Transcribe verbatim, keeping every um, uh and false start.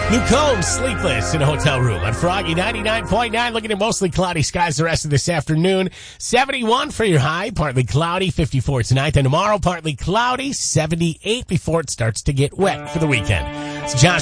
Luke Combs, Sleepless in a Hotel Room on Froggy ninety-nine point nine. Looking at mostly cloudy skies the rest of this afternoon. seventy-one for your high, partly cloudy, fifty-four tonight. Then tomorrow, partly cloudy, seventy-eight before it starts to get wet for the weekend. It's Josh